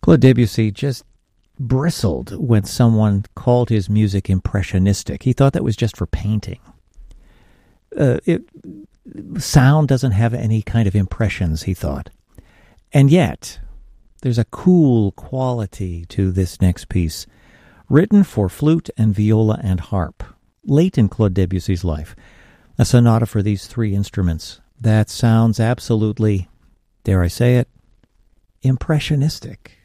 Claude Debussy just bristled when someone called his music impressionistic. He thought that was just for painting. Sound doesn't have any kind of impressions, he thought. And yet, there's a cool quality to this next piece, written for flute and viola and harp, late in Claude Debussy's life. A sonata for these three instruments that sounds absolutely, dare I say it, impressionistic.